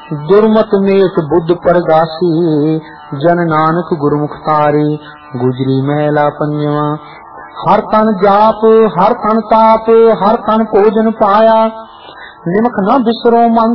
दुर्मत met Buddha परगासी, जन नानक गुरमुख तारे। गुजरी महला पंजवा। हर तन जाप हर तन ताप, हर तन भोजन पाया। निमक न बिसरो मन